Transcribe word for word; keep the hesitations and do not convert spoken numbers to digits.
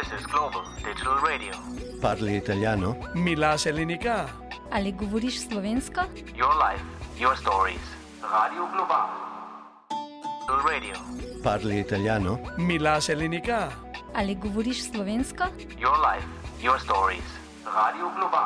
This is Global Digital Radio. Parli italiano? Mila Selenika. Ali govoriš slovensko? Your life, your stories. Radio Global. Digital Radio. Parli italiano? Mila Selenika. Ali govoriš slovensko? Your life, your stories. Radio Global.